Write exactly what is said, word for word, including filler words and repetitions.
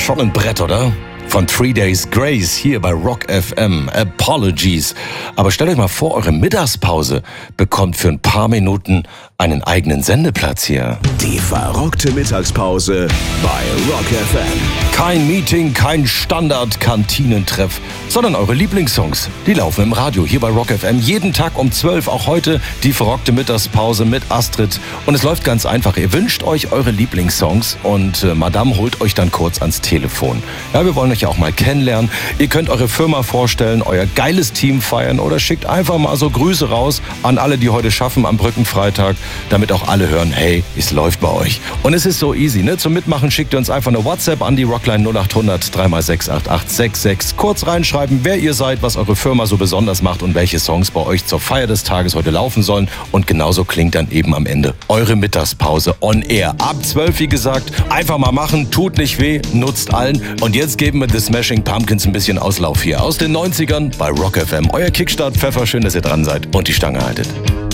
schon ein Brett, oder? Von Three Days Grace hier bei Rock F M. Apologies. Aber stellt euch mal vor, eure Mittagspause bekommt für ein paar Minuten einen eigenen Sendeplatz hier. Die verrockte Mittagspause bei Rock F M. Kein Meeting, kein Standard-Kantinentreff, sondern eure Lieblingssongs. Die laufen im Radio hier bei Rock F M. Jeden Tag um zwölf, auch heute die verrockte Mittagspause mit Astrid. Und es läuft ganz einfach. Ihr wünscht euch eure Lieblingssongs und äh, Madame holt euch dann kurz ans Telefon. Ja, wir wollen euch ja auch mal kennenlernen. Ihr könnt eure Firma vorstellen, euer geiles Team feiern oder schickt einfach mal so Grüße raus an alle, die heute schaffen am Brückenfreitag, damit auch alle hören, hey, es läuft bei euch. Und es ist so easy, ne? Zum Mitmachen schickt ihr uns einfach eine WhatsApp an die Rockline null acht hundert drei mal sechs acht acht sechs sechs. Kurz reinschreiben, wer ihr seid, was eure Firma so besonders macht und welche Songs bei euch zur Feier des Tages heute laufen sollen. Und genauso klingt dann eben am Ende eure Mittagspause on air. Ab zwölf, wie gesagt, einfach mal machen, tut nicht weh, nutzt allen. Und jetzt geben wir The Smashing Pumpkins ein bisschen Auslauf hier aus den neunzigern bei Rock F M. Euer Kickstart Pfeffer, schön, dass ihr dran seid und die Stange haltet.